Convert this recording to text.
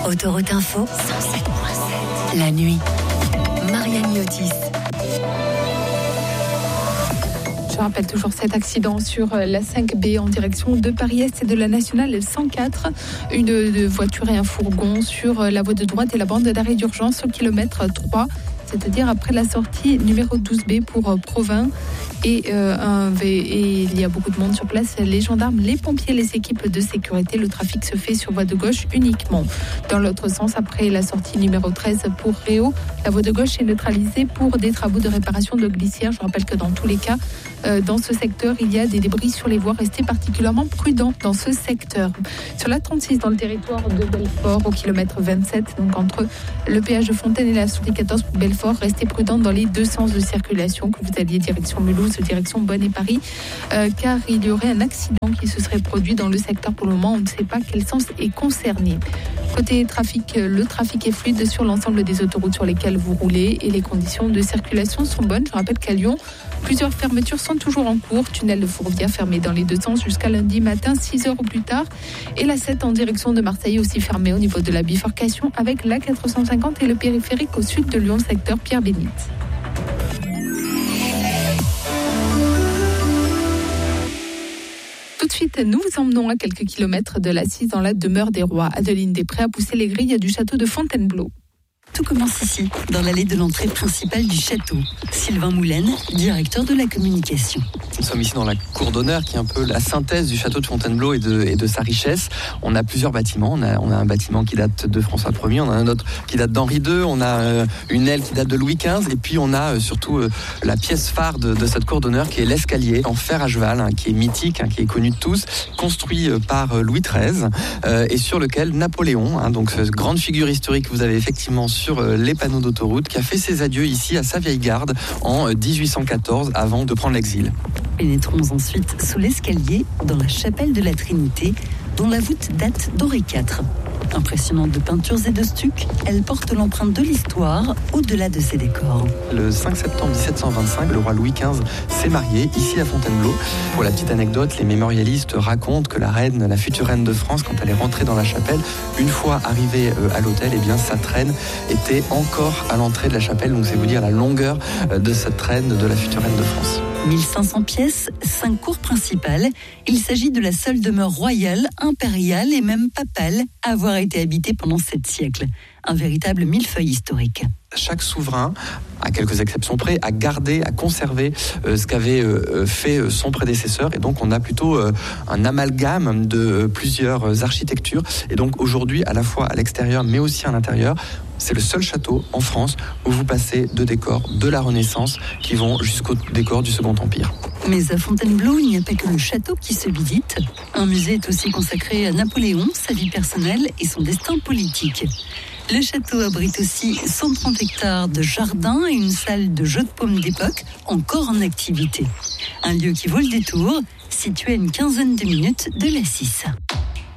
Autoroute Info 107.7. La nuit. Marianne Yotis. Je rappelle toujours cet accident sur la 5B en direction de Paris-Est et de la nationale 104. Une voiture et un fourgon sur la voie de droite et la bande d'arrêt d'urgence au kilomètre 3, c'est-à-dire après la sortie numéro 12B pour Provins. Et il y a beaucoup de monde sur place, les gendarmes, les pompiers, les équipes de sécurité. Le trafic se fait sur voie de gauche uniquement. Dans l'autre sens, après la sortie numéro 13 pour Réau, la voie de gauche est neutralisée pour des travaux de réparation de glissières. Je rappelle que dans tous les cas, dans ce secteur, il y a des débris sur les voies. Restez particulièrement prudents dans ce secteur. Sur la 36, dans le territoire de Belfort, au kilomètre 27, donc entre le péage de Fontaine et la sortie 14 pour Belfort, restez prudents dans les deux sens de circulation, que vous alliez direction Mulhouse, direction Bonne et Paris, car il y aurait un accident qui se serait produit dans le secteur. Pour le moment, on ne sait pas quel sens est concerné. Côté trafic, le trafic est fluide sur l'ensemble des autoroutes sur lesquelles vous roulez et les conditions de circulation sont bonnes. Je rappelle qu'à Lyon, plusieurs fermetures sont toujours en cours. Tunnel de Fourvière fermé dans les deux sens jusqu'à lundi matin, 6h ou plus tard. Et la 7 en direction de Marseille aussi fermée au niveau de la bifurcation avec la 450 et le périphérique au sud de Lyon, secteur Pierre-Bénite. Tout de suite, nous vous emmenons à quelques kilomètres de l'Assise dans la demeure des rois. Adeline Després a poussé les grilles du château de Fontainebleau. Tout commence ici, dans l'allée de l'entrée principale du château. Sylvain Moulaine, directeur de la communication. Nous sommes ici dans la cour d'honneur qui est un peu la synthèse du château de Fontainebleau et de sa richesse. On a plusieurs bâtiments. On a un bâtiment qui date de François Ier, on a un autre qui date d'Henri II, on a une aile qui date de Louis XV et puis on a surtout la pièce phare de cette cour d'honneur qui est l'escalier en fer à cheval, qui est mythique, qui est connu de tous, construit par Louis XIII et sur lequel Napoléon, donc cette grande figure historique que vous avez effectivement sur les panneaux d'autoroute, qui a fait ses adieux ici à sa vieille garde en 1814 avant de prendre l'exil. Pénétrons ensuite sous l'escalier dans la chapelle de la Trinité, dont la voûte date d'Henri IV. Impressionnante de peintures et de stucs, elle porte l'empreinte de l'histoire au-delà de ses décors. Le 5 septembre 1725, le roi Louis XV s'est marié ici à Fontainebleau. Pour la petite anecdote, les mémorialistes racontent que la future reine de France, quand elle est rentrée dans la chapelle, une fois arrivée à l'hôtel, sa traîne était encore à l'entrée de la chapelle. Donc c'est vous dire la longueur de cette traîne de la future reine de France. 1500 pièces, 5 cours principales. Il s'agit de la seule demeure royale, impériale et même papale à avoir été habitée pendant 7 siècles. Un véritable millefeuille historique. Chaque souverain, à quelques exceptions près, a gardé, a conservé ce qu'avait fait son prédécesseur. Et donc on a plutôt un amalgame de plusieurs architectures. Et donc aujourd'hui, à la fois à l'extérieur mais aussi à l'intérieur, c'est le seul château en France où vous passez de décors de la Renaissance qui vont jusqu'au décor du Second Empire. Mais à Fontainebleau, il n'y a pas que le château qui se visite. Un musée est aussi consacré à Napoléon, sa vie personnelle et son destin politique. Le château abrite aussi 130 hectares de jardin et une salle de jeux de paume d'époque encore en activité. Un lieu qui vaut le détour, situé à une quinzaine de minutes de l'A6.